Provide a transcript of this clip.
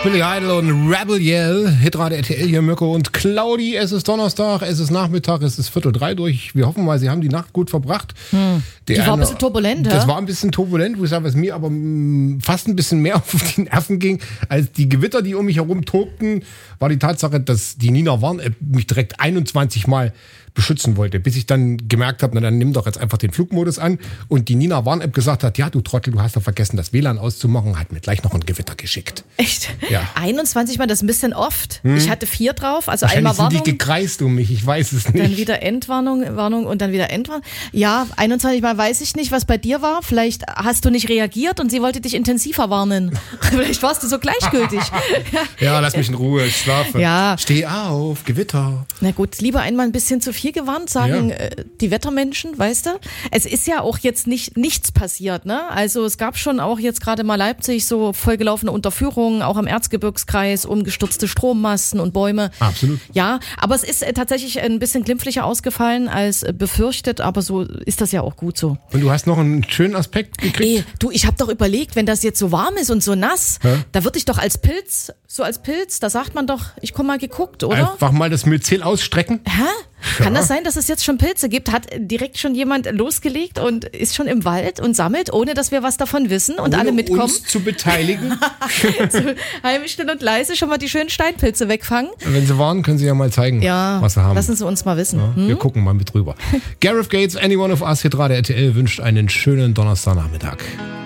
Billy Idol und Rebel Yell, Hitradio RTL hier, Mirko und Claudi. Es ist Donnerstag, es ist Nachmittag, es ist 2:45 durch. Wir hoffen mal, Sie haben die Nacht gut verbracht. Die war ein bisschen turbulent, Das war ein bisschen turbulent, wo ich sage, was mir aber fast ein bisschen mehr auf die Nerven ging, als die Gewitter, die um mich herum tobten, war die Tatsache, dass die Nina Warn-App mich direkt 21 Mal beschützen wollte, bis ich dann gemerkt habe, na dann nimm doch jetzt einfach den Flugmodus an und die Nina Warn-App gesagt hat, ja du Trottel, du hast doch vergessen, das WLAN auszumachen, hat mir gleich noch ein Gewitter geschickt. Echt? Ja. 21 Mal, das ist ein bisschen oft. Ich hatte 4 drauf, also Wahrscheinlich einmal Warnung, sind die gekreist um mich, ich weiß es nicht. dann wieder Endwarnung, Warnung und dann wieder Endwarnung. Ja, 21 Mal weiß ich nicht, was bei dir war. Vielleicht hast du nicht reagiert und sie wollte dich intensiver warnen. Vielleicht warst du so gleichgültig. Ja, lass mich in Ruhe, ich schlafe. Ja. Steh auf, Gewitter. Na gut, lieber einmal ein bisschen zu viel gewarnt, sagen die Wettermenschen, weißt du? Es ist ja auch jetzt nichts passiert, ne? Also es gab schon auch jetzt gerade mal Leipzig so vollgelaufene Unterführungen, auch am Erzgebirgskreis, umgestürzte Strommasten und Bäume. Absolut. Ja, aber es ist tatsächlich ein bisschen glimpflicher ausgefallen als befürchtet, aber so ist das ja auch gut so. Und du hast noch einen schönen Aspekt gekriegt? Du, ich habe doch überlegt, wenn das jetzt so warm ist und so nass, da würde ich doch als Pilz, da sagt man doch, ich komm mal geguckt, oder? Einfach mal das Myzel ausstrecken. Hä? Kann das sein, dass es jetzt schon Pilze gibt? Hat direkt schon jemand losgelegt und ist schon im Wald und sammelt, ohne dass wir was davon wissen und alle mitkommen? Uns zu beteiligen. Heimisch still und leise schon mal die schönen Steinpilze wegfangen. Wenn Sie waren, können Sie ja mal zeigen, was Sie haben. Lassen Sie uns mal wissen. Ja, wir gucken mal mit drüber. Gareth Gates, Any One of Us, Hitradio RTL wünscht einen schönen Donnerstagnachmittag.